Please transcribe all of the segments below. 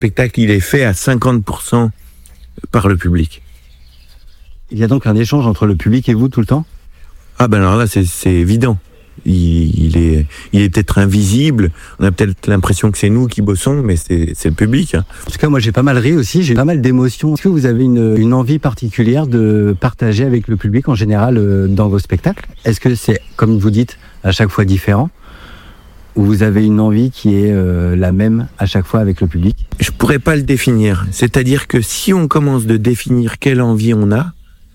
spectacle, il est fait à 50% par le public. Il y a donc un échange entre le public et vous tout le temps ? Ah ben alors là, c'est évident. Il est peut-être invisible. On a peut-être l'impression que c'est nous qui bossons, mais c'est le public. En tout cas, moi, j'ai pas mal ri aussi. J'ai pas mal d'émotions. Est-ce que vous avez une envie particulière de partager avec le public en général dans vos spectacles ? Est-ce que c'est, comme vous dites, à chaque fois différent ? Ou vous avez une envie qui est la même à chaque fois avec le public ? Je pourrais pas le définir. C'est-à-dire que si on commence de définir quelle envie on a,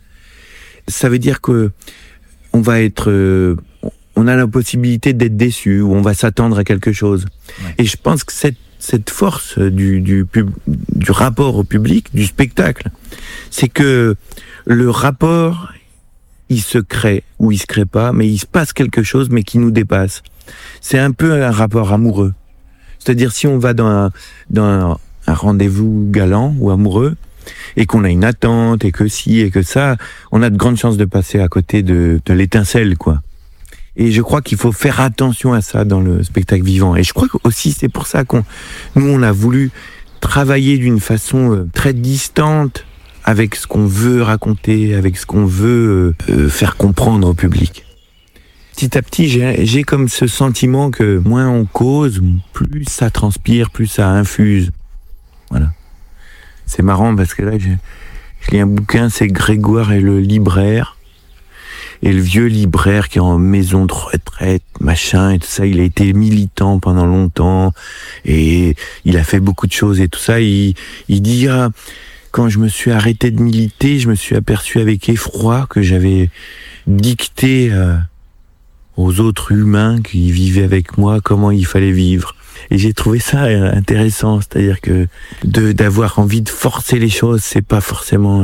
ça veut dire que on va être... on a la possibilité d'être déçu, ou on va s'attendre à quelque chose. Ouais. Et je pense que cette force du rapport au public, du spectacle, c'est que le rapport, il se crée, ou il se crée pas, mais il se passe quelque chose, mais qui nous dépasse. C'est un peu un rapport amoureux. C'est-à-dire, si on va dans un rendez-vous galant ou amoureux, et qu'on a une attente, et que ci, et que ça, on a de grandes chances de passer à côté de l'étincelle, quoi. Et je crois qu'il faut faire attention à ça dans le spectacle vivant. Et je crois aussi c'est pour ça nous on a voulu travailler d'une façon très distante avec ce qu'on veut raconter, avec ce qu'on veut faire comprendre au public. Petit à petit, j'ai comme ce sentiment que moins on cause, plus ça transpire, plus ça infuse. Voilà. C'est marrant parce que là, je lis un bouquin, c'est Grégoire et le libraire. Et le vieux libraire qui est en maison de retraite, machin, et tout ça, il a été militant pendant longtemps, et il a fait beaucoup de choses et tout ça. Il dit, quand je me suis arrêté de militer, je me suis aperçu avec effroi que j'avais dicté aux autres humains qui vivaient avec moi comment il fallait vivre. Et j'ai trouvé ça intéressant, c'est-à-dire que d'avoir envie de forcer les choses, c'est pas forcément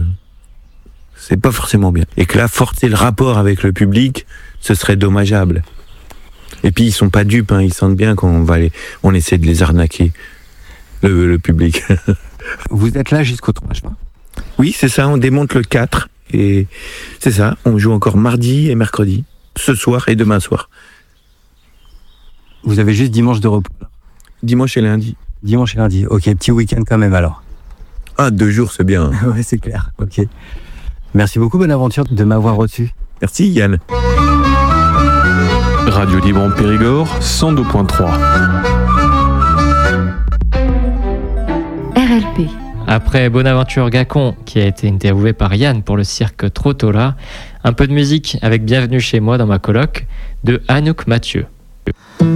bien. Et que là, forcer le rapport avec le public, ce serait dommageable. Et puis, ils sont pas dupes, ils sentent bien qu'on on essaie de les arnaquer, le public. Vous êtes là jusqu'au 3 juin ? Oui, c'est ça, on démonte le 4. Et c'est ça, on joue encore mardi et mercredi, ce soir et demain soir. Vous avez juste dimanche de repos ? Dimanche et lundi. Dimanche et lundi, ok, petit week-end quand même alors. 2 jours, c'est bien. Ouais, c'est clair, ok. Merci beaucoup, Bonaventure, de m'avoir reçu. Merci, Yann. Radio Libre en Périgord, 102.3. RLP. Après Bonaventure Gacon, qui a été interviewé par Yann pour le cirque Trottola, un peu de musique avec Bienvenue chez moi dans ma coloc, de Anouk Mathieu.